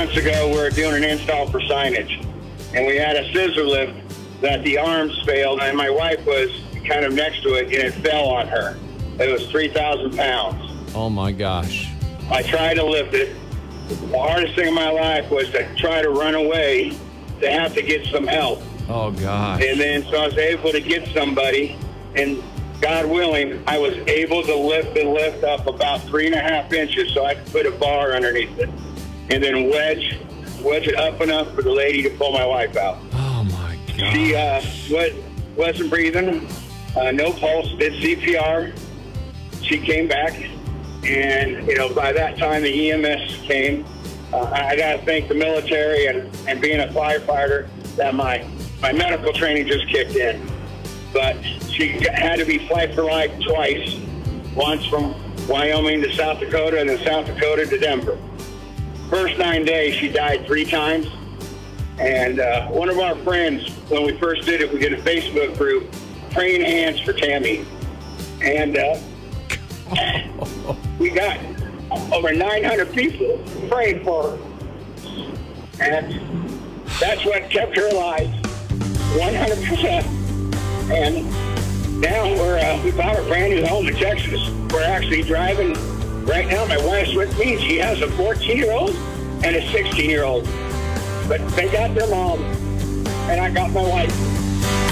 months ago, we were doing an install for signage, and we had a scissor lift that the arms failed, and my wife was kind of next to it, and it fell on her. It was 3,000 pounds. Oh, my gosh. I tried to lift it. The hardest thing in my life was to try to run away, to have to get some help. Oh, gosh. And then so I was able to get somebody, and God willing, I was able to lift the lift up about 3.5 inches so I could put a bar underneath it, and then wedge it up enough for the lady to pull my wife out. Oh, my God. She wasn't breathing, no pulse, did CPR. She came back, and, by that time the EMS came. I got to thank the military and being a firefighter that my medical training just kicked in. But she had to be flight for life twice, once from Wyoming to South Dakota and then South Dakota to Denver. First 9 days, she died 3 times. And one of our friends, when we first did it, we did a Facebook group, Praying Hands for Tammy. And we got over 900 people praying for her. And that's what kept her alive, 100%. And now we bought a brand new home in Texas. We're actually driving right now. My wife's with me. She has a 14-year-old and a 16-year-old. But they got their mom, and I got my wife.